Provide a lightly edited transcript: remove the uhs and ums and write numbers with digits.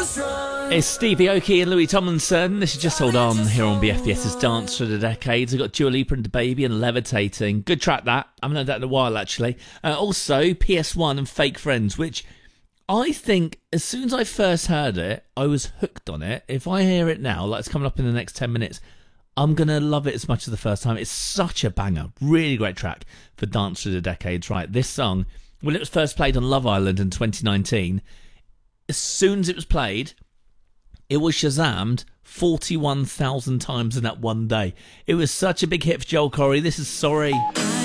It's Stevie Aoki and Louis Tomlinson. This is Just Hold On here on BFBS's Dance Through the Decades. I've got Dua Lipa and DaBaby and Levitating. Good track that. I haven't heard that in a while actually. Also PS1 and Fake Friends, which I think as soon as I first heard it, I was hooked on it. If I hear it now, like it's coming up in the next 10 minutes, I'm going to love it as much as the first time. It's such a banger. Really great track for Dance Through the Decades. Right, this song, when it was first played on Love Island in 2019, as soon as it was played, it was Shazammed 41,000 times in that one day. It was such a big hit for Joel Corry. This is Sorry.